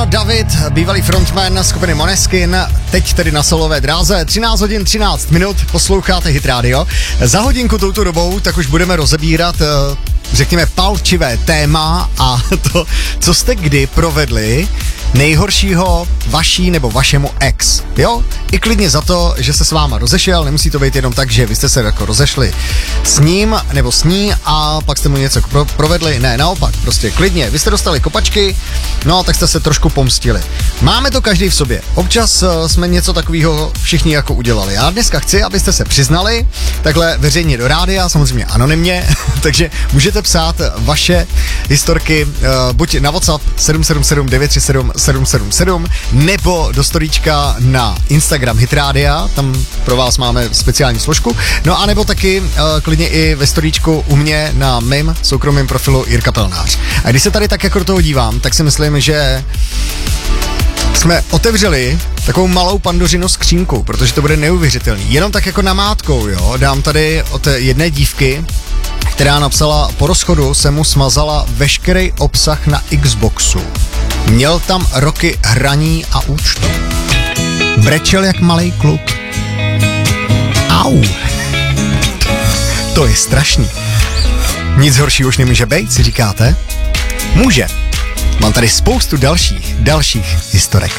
ráno, David, bývalý frontman skupiny Måneskin, teď tedy na solové dráze, 13 hodin 13 minut, posloucháte Hit Radio. Za hodinku touto dobou tak už budeme rozebírat, řekněme, palčivé téma a to, co jste kdy provedli nejhoršího vaší nebo vašemu ex, jo? I klidně za to, že se s váma rozešel, nemusí to být jenom tak, že vy jste se jako rozešli s ním nebo s ní a pak jste mu něco provedli, ne, naopak, prostě klidně, vy jste dostali kopačky, no tak jste se trošku pomstili. Máme to každý v sobě, občas jsme něco takového všichni jako udělali. Já dneska chci, abyste se přiznali, takhle veřejně do rádia, samozřejmě anonymně, takže můžete psát vaše historky buď na WhatsApp 777 937 777 nebo do storíčka na Instagram Hit Rádia, tam pro vás máme speciální složku, no a nebo taky klidně i ve storíčku u mě na mém soukromém profilu Jirka Pelnář. A když se tady tak jako do toho dívám, tak si myslím, že jsme otevřeli takovou malou Pandořinu skřínku, protože to bude neuvěřitelný. Jenom tak jako namátkou, jo, dám tady od jedné dívky, která napsala: po rozchodu se mu smazala veškerý obsah na Xboxu. Měl tam roky hraní a účtu. Brečel jak malej kluk. Au. To je strašný. Nic horšího už nemůže být, si říkáte? Může. Mám tady spoustu dalších historek.